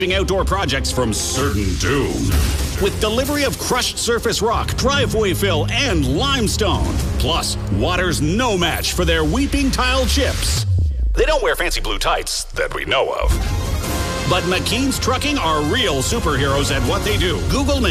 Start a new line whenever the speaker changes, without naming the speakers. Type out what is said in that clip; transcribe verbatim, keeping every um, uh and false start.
outdoor projects from certain doom. With delivery of crushed surface rock, driveway fill, and limestone. Plus, water's no match for their weeping tile chips. They don't wear fancy blue tights that we know of. But McKean's Trucking are real superheroes at what they do. Google